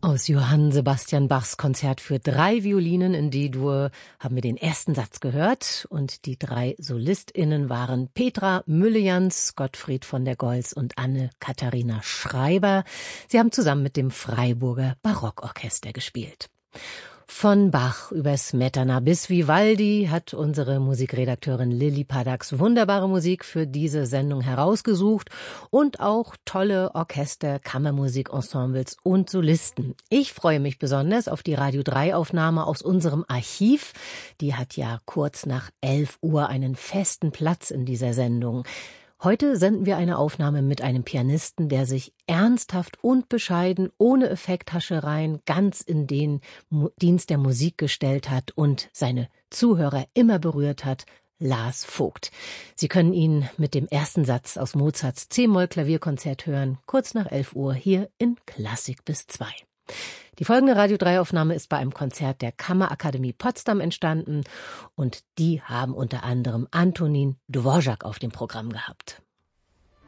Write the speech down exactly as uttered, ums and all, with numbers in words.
Aus Johann Sebastian Bachs Konzert für drei Violinen in D-Dur haben wir den ersten Satz gehört und die drei SolistInnen waren Petra Müllejans, Gottfried von der Goltz und Anne-Katharina Schreiber. Sie haben zusammen mit dem Freiburger Barockorchester gespielt. Von Bach über Smetana bis Vivaldi hat unsere Musikredakteurin Lilly Padax wunderbare Musik für diese Sendung herausgesucht und auch tolle Orchester, Kammermusik-Ensembles und Solisten. Ich freue mich besonders auf die Radio drei Aufnahme aus unserem Archiv. Die hat ja kurz nach elf Uhr einen festen Platz in dieser Sendung. Heute senden wir eine Aufnahme mit einem Pianisten, der sich ernsthaft und bescheiden, ohne Effekthaschereien, ganz in den Dienst der Musik gestellt hat und seine Zuhörer immer berührt hat, Lars Vogt. Sie können ihn mit dem ersten Satz aus Mozarts C-Moll-Klavierkonzert hören, kurz nach elf Uhr hier in Klassik bis zwei. Die folgende Radio drei Aufnahme ist bei einem Konzert der Kammerakademie Potsdam entstanden und die haben unter anderem Antonin Dvorak auf dem Programm gehabt.